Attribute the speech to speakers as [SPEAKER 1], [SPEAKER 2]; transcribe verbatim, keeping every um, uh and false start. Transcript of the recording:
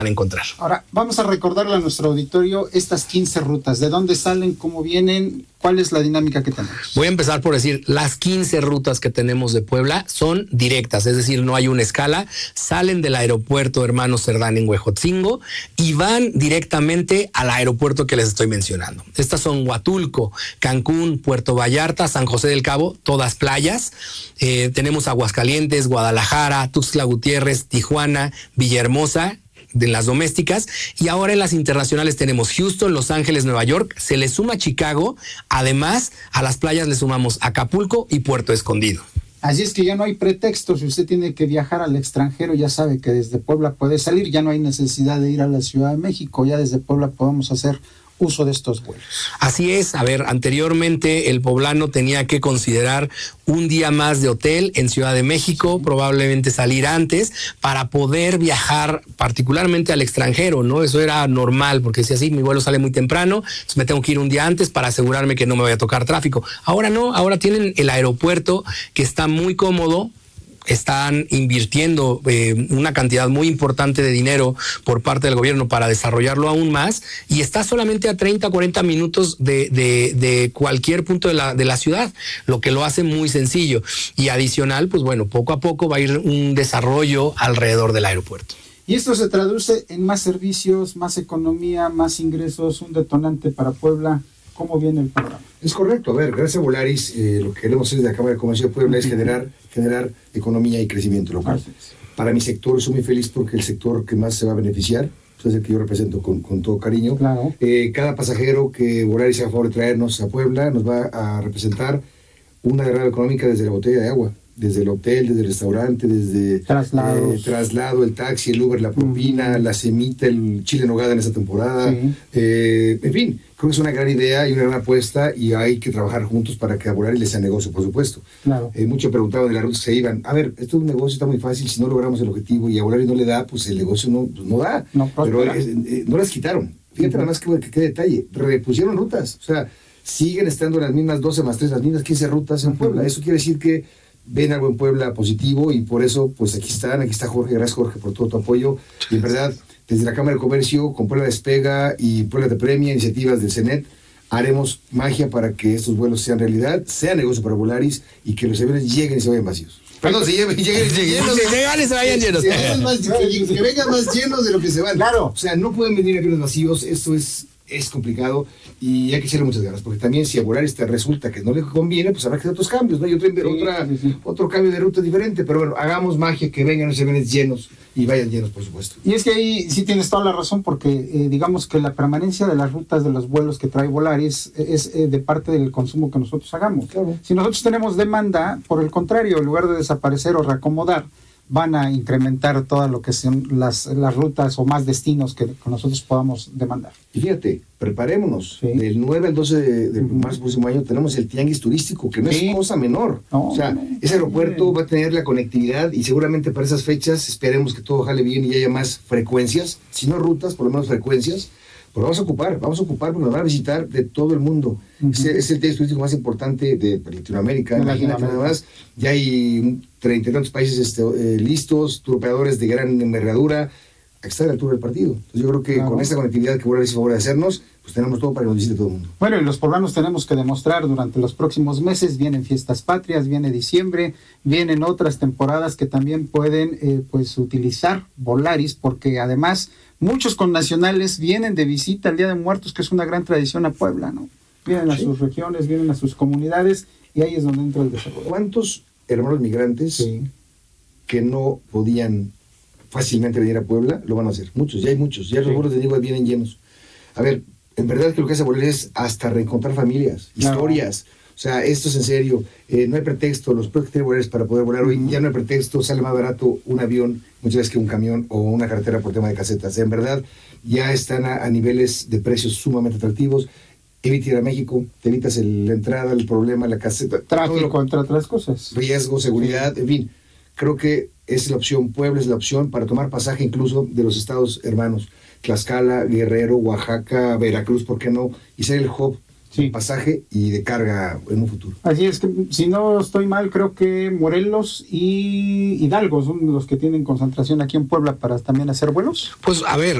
[SPEAKER 1] a encontrar.
[SPEAKER 2] Ahora, vamos a recordarle a nuestro auditorio estas quince rutas. ¿De dónde salen? ¿Cómo vienen? ¿Cuál es la dinámica que tenemos?
[SPEAKER 1] Voy a empezar por decir, las quince rutas que tenemos de Puebla son directas, es decir, no hay una escala, salen del aeropuerto Hermano Cerdán en Huejotzingo y van directamente al aeropuerto que les estoy mencionando. Estas son Huatulco, Cancún, Puerto Vallarta, San José del Cabo, todas playas. Eh, tenemos Aguascalientes, Guadalajara, Tuxtla Gutiérrez, Tijuana, Villahermosa, de las domésticas, y ahora en las internacionales tenemos Houston, Los Ángeles, Nueva York, se le suma Chicago, además a las playas le sumamos Acapulco y Puerto Escondido.
[SPEAKER 2] Así es que ya no hay pretexto. Si usted tiene que viajar al extranjero, ya sabe que desde Puebla puede salir, ya no hay necesidad de ir a la Ciudad de México, ya desde Puebla podemos hacer uso de estos vuelos.
[SPEAKER 1] Así es, a ver, anteriormente el poblano tenía que considerar un día más de hotel en Ciudad de México, sí. Probablemente salir antes para poder viajar particularmente al extranjero, ¿no? Eso era normal, porque si así mi vuelo sale muy temprano, entonces me tengo que ir un día antes para asegurarme que no me vaya a tocar tráfico. Ahora no, ahora tienen el aeropuerto que está muy cómodo. Están invirtiendo eh, una cantidad muy importante de dinero por parte del gobierno para desarrollarlo aún más, y está solamente a treinta, cuarenta minutos de, de, de cualquier punto de la, de la ciudad, lo que lo hace muy sencillo. Y adicional, pues bueno, poco a poco va a ir un desarrollo alrededor del aeropuerto.
[SPEAKER 2] Y esto se traduce en más servicios, más economía, más ingresos, un detonante para Puebla. ¿Cómo viene el programa?
[SPEAKER 3] Es correcto. A ver, gracias a Volaris, eh, lo que queremos hacer desde la Cámara de Comercio de Puebla es generar, generar economía y crecimiento local. Para mi sector, soy muy feliz porque el sector que más se va a beneficiar es el que yo represento con, con todo cariño.
[SPEAKER 2] Claro.
[SPEAKER 3] Eh, cada pasajero que Volaris haga favor de traernos a Puebla nos va a representar una derrama económica desde la botella de agua, desde el hotel, desde el restaurante, desde
[SPEAKER 2] Traslados.
[SPEAKER 3] eh, traslado, el taxi, el Uber, la propina, uh-huh. la semita, el chile en nogada en esta temporada. Sí. Eh, en fin, creo que es una gran idea y una gran apuesta, y hay que trabajar juntos para que a Volaris les sea negocio, por supuesto.
[SPEAKER 2] Claro.
[SPEAKER 3] Eh, muchos preguntaban de las rutas que se iban. A ver, esto es un negocio, está muy fácil. Si no logramos el objetivo y a Volaris no le da, pues el negocio no, pues no da.
[SPEAKER 2] No,
[SPEAKER 3] Pero eh, eh, no las quitaron. Fíjate, uh-huh. nada más que, que, que detalle. Repusieron rutas. O sea, siguen estando las mismas doce más tres, las mismas quince rutas en uh-huh. Puebla. Eso quiere decir que ven algo en Puebla positivo, y por eso, pues aquí están, aquí está Jorge. Gracias, Jorge, por todo tu apoyo. Y en verdad, desde la Cámara de Comercio, con Puebla Despega y Puebla Te Premia, iniciativas del CENET, haremos magia para que estos vuelos sean realidad, sea negocio para Volaris, y que los aviones lleguen y se vayan vacíos. Perdón, se lleguen, lleguen, llenos.
[SPEAKER 1] Llegan y se vayan llenos.
[SPEAKER 3] Más, que, que vengan más llenos de lo que se van.
[SPEAKER 2] Claro.
[SPEAKER 3] O sea, no pueden venir aviones vacíos. Esto es... es complicado, y hay que echarle muchas ganas, porque también si a Volaris te resulta que no le conviene, pues habrá que hacer otros cambios, ¿no? Y otra, sí, otra, sí, sí. otro cambio de ruta diferente, pero bueno, hagamos magia, que vengan los aviones llenos y vayan llenos, por supuesto.
[SPEAKER 2] Y es que ahí sí tienes toda la razón, porque eh, digamos que la permanencia de las rutas de los vuelos que trae Volaris es, es eh, de parte del consumo que nosotros hagamos. Claro. Si nosotros tenemos demanda, por el contrario, en lugar de desaparecer o reacomodar, van a incrementar todo lo que son las, las rutas o más destinos que, que nosotros podamos demandar.
[SPEAKER 3] Y fíjate, preparémonos. Sí. Del nueve al doce de, de uh-huh. marzo próximo año tenemos el tianguis turístico, que no sí. es cosa menor. No, o sea, no, ese aeropuerto no. va a tener la conectividad, y seguramente para esas fechas esperemos que todo jale bien y haya más frecuencias, si no rutas, por lo menos frecuencias. Pero vamos a ocupar, vamos a ocupar porque nos van a visitar de todo el mundo. Uh-huh. Es, es el tianguis turístico más importante de Latinoamérica. De Imagínate nada más, ya hay treinta y tantos países este, eh, listos, turoperadores de gran envergadura. Aquí está a la altura del partido. Entonces yo creo que claro. con esta conectividad que Volaris hizo favor de hacernos, pues tenemos todo para que nos visite todo el mundo.
[SPEAKER 2] Bueno, y los poblanos tenemos que demostrar durante los próximos meses. Vienen fiestas patrias, viene diciembre, vienen otras temporadas que también pueden eh, pues utilizar Volaris, porque además muchos connacionales vienen de visita al Día de Muertos, que es una gran tradición a Puebla, ¿no? Vienen a sí. sus regiones, vienen a sus comunidades, y ahí es donde entra el desarrollo.
[SPEAKER 3] ¿Cuántos hermanos migrantes sí. que no podían fácilmente venir a Puebla lo van a hacer? Muchos, ya hay muchos, ya sí. los vuelos de Diego vienen llenos. A ver, en verdad que lo que hace Volaris es hasta reencontrar familias, claro. historias. O sea, esto es en serio, eh, no hay pretexto, los pueblos que tienen Volaris para poder volar hoy, uh-huh. ya no hay pretexto, sale más barato un avión muchas veces que un camión o una carretera por tema de casetas. En verdad, ya están a, a niveles de precios sumamente atractivos. Evita ir a México, te evitas el, la entrada, el problema, la caseta.
[SPEAKER 2] Tráfico, entre otras cosas.
[SPEAKER 3] Riesgo, seguridad, sí. en fin. Creo que es la opción, Puebla es la opción para tomar pasaje incluso de los estados hermanos. Tlaxcala, Guerrero, Oaxaca, Veracruz, ¿por qué no? Y ser el hub
[SPEAKER 2] Sí.
[SPEAKER 3] De pasaje y de carga en un futuro.
[SPEAKER 2] Así es que, si no estoy mal, creo que Morelos y Hidalgo son los que tienen concentración aquí en Puebla para también hacer vuelos.
[SPEAKER 1] Pues a ver,